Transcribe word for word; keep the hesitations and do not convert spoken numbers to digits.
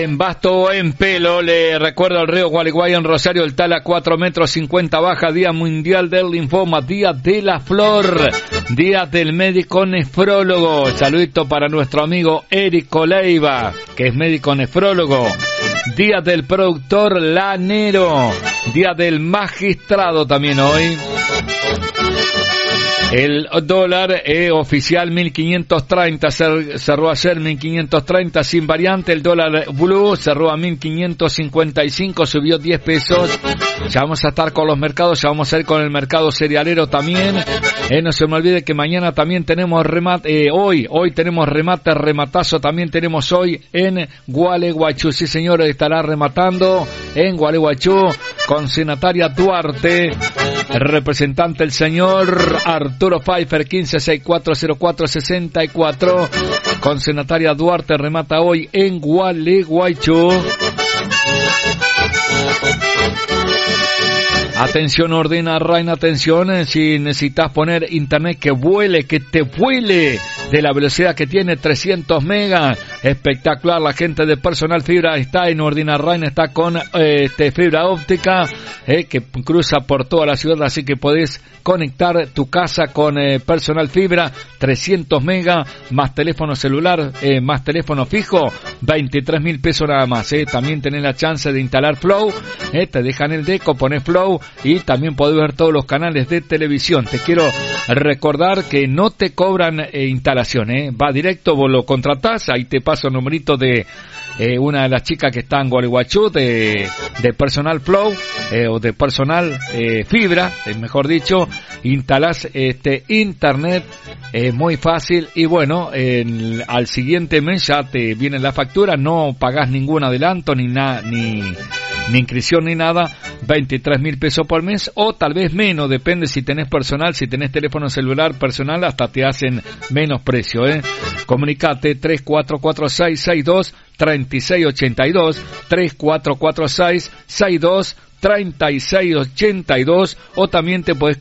En Basto o en Pelo, le recuerdo al río Gualeguay en Rosario, el Tala cuatro metros cincuenta baja, Día Mundial del Linfoma, Día de la Flor, Día del Médico Nefrólogo. Saludito para nuestro amigo Érico Leiva, que es médico nefrólogo. Día del Productor Lanero, Día del Magistrado también hoy. El dólar eh, oficial mil quinientos treinta, cerró ayer mil quinientos treinta sin variante. El dólar blue cerró a mil quinientos cincuenta y cinco, subió diez pesos. Ya vamos a estar con los mercados, ya vamos a ir con el mercado cerealero también. Eh, no se me olvide que mañana también tenemos remate, eh, hoy, hoy tenemos remate, rematazo también tenemos hoy en Gualeguaychú. Sí, señores, estará rematando en Gualeguaychú con Senataria Duarte, el representante el señor Arturo Pfeiffer, quince sesenta y cuatro cero cuatro sesenta y cuatro. Con Senataria Duarte remata hoy en Gualeguaychú. Atención, ordena Rain, atención, si necesitas poner internet que vuele, que te vuele de la velocidad que tiene, trescientos megas, espectacular. La gente de Personal Fibra está en Ordina Rain, está con eh, este, fibra óptica eh, que cruza por toda la ciudad, así que podés conectar tu casa con eh, Personal Fibra, trescientos megas, más teléfono celular, eh, más teléfono fijo, veintitrés mil pesos nada más. Eh. También tenés la chance de instalar Flow, eh, te dejan el deco, ponés Flow y también podés ver todos los canales de televisión. Te quiero recordar que no te cobran eh, instalación, eh. Va directo, vos lo contratás, ahí te paso el numerito de eh, una de las chicas que está en Gualeguaychú, de, de Personal Flow, eh, o de Personal eh, Fibra, eh, mejor dicho, instalás este internet, eh, muy fácil, y bueno, en, al siguiente mes ya te viene la factura, no pagás ningún adelanto, ni nada, ni... ni inscripción ni nada, veintitrés mil pesos por mes o tal vez menos, depende si tenés personal, si tenés teléfono celular personal hasta te hacen menos precio, ¿eh? Comunicate tres cuatro cuatro seis seis dos tres seis ocho dos, tres cuatro cuatro seis seis dos tres seis ocho dos, o también te podés